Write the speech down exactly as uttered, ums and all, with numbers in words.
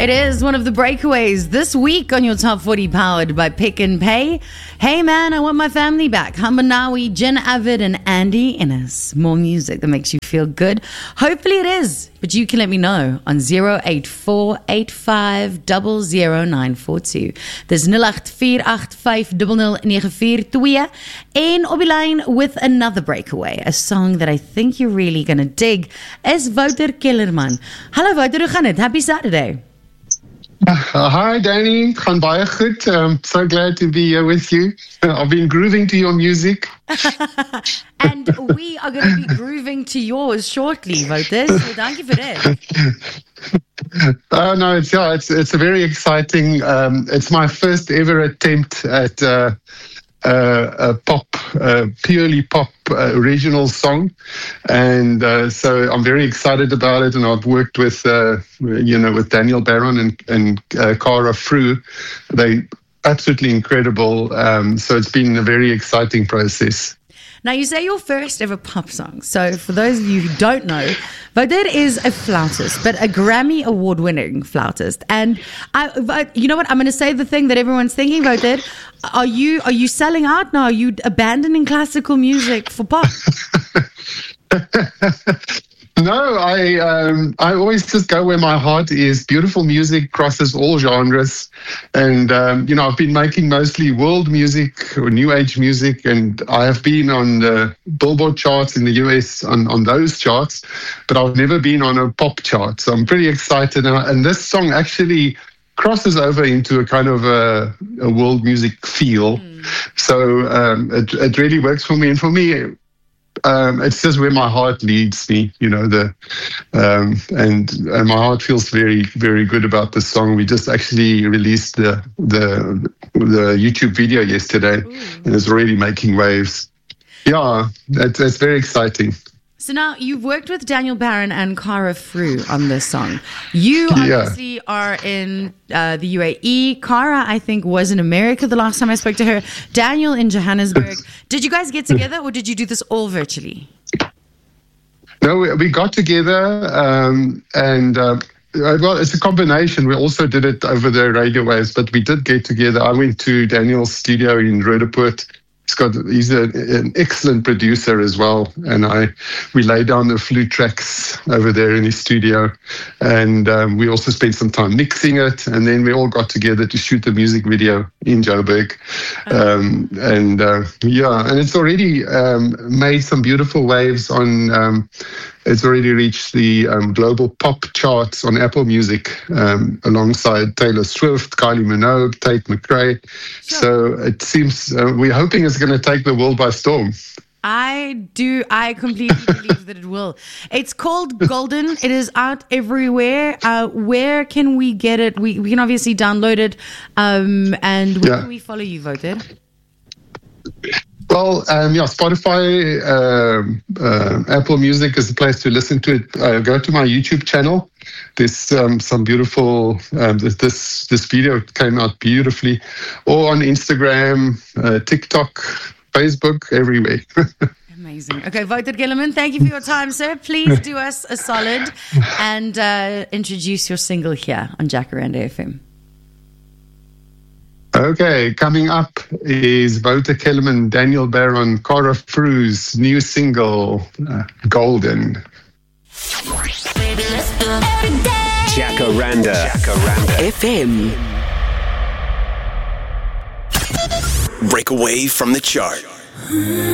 It is one of the breakaways this week on your Top forty, powered by Pick and Pay. Hey man, I want my family back. Hambanawi, Jen Avid, and Andy Innes. More music that makes you feel good. Hopefully it is, but you can let me know on zero eight four eight five zero zero nine four two. There's zero eight four eight five zero zero nine four two. And op die line with another breakaway, a song that I think you're really gonna dig, is Wouter Kellerman. Hello Wouter, hoe gaan het? Happy Saturday. Uh, hi, Danny. Gaan baie goed. I'm so glad to be here with you. I've been grooving to your music. And we are going to be grooving to yours shortly, Wouter. So thank you for that. Oh no, it's yeah, it's it's a very exciting. Um, it's my first ever attempt at uh, uh, a pop, uh, purely pop uh, original song, and uh, so I'm very excited about it. And I've worked with uh, you know with Daniel Baron and and uh, Cara Frew. They absolutely incredible. Um, so it's been a very exciting process. Now, you say your first ever pop song. So for those of you who don't know, Wouter is a flautist, but a Grammy award-winning flautist. And I, you know what? I'm going to say the thing that everyone's thinking, Wouter. Are you are you selling out now? Are you abandoning classical music for pop? No, I um, I always just go where my heart is. Beautiful music crosses all genres, and um, you know I've been making mostly world music or new age music, and I have been on the Billboard charts in the U S on, on those charts, but I've never been on a pop chart. So I'm pretty excited, and, and this song actually crosses over into a kind of a, a world music feel. Mm. So um, it it really works for me, and for me. Um, it's just where my heart leads me, you know, the um, and and my heart feels very, very good about this song. We just actually released the the the YouTube video yesterday. Ooh. And it's already making waves. Yeah, that's, that's very exciting. So now you've worked with Daniel Baron and Cara Frew on this song. You obviously yeah. are in uh, the U A E. Cara, I think, was in America the last time I spoke to her. Daniel in Johannesburg. Did you guys get together, or did you do this all virtually? No, we, we got together, um, and uh, well, it's a combination. We also did it over the radio waves, but we did get together. I went to Daniel's studio in Roodepoort. He's got he's a, an excellent producer as well, and I we laid down the flute tracks over there in his studio, and um, we also spent some time mixing it, and then we all got together to shoot the music video in Joburg, um, and uh, yeah, and it's already um, made some beautiful waves on. Um, It's already reached the um, global pop charts on Apple Music um, alongside Taylor Swift, Kylie Minogue, Tate McRae. Sure. So it seems uh, we're hoping it's going to take the world by storm. I do. I completely believe that it will. It's called Golden. It is out everywhere. Uh, where can we get it? We, we can obviously download it. Um, and where yeah. can we follow you, Wouter? Well, um, yeah, Spotify, uh, uh, Apple Music is the place to listen to it. Uh, go to my YouTube channel. There's um, some beautiful, um, this this video came out beautifully. Or on Instagram, uh, TikTok, Facebook, everywhere. Amazing. Okay, Wouter Kellerman, thank you for your time, sir. Please do us a solid and uh, introduce your single here on Jacaranda F M. Okay, coming up is Wouter Kellerman, Daniel Baron, Cara Frew's new single, uh, Golden. Jacaranda. Jacaranda F M. Break away from the chart.